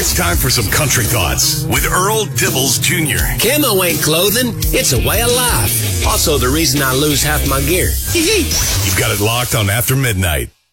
It's time for some country thoughts with Earl Dibbles Jr. Camo ain't clothing, it's a way of life. Also the reason I lose half my gear. You've got it locked on After Midnight.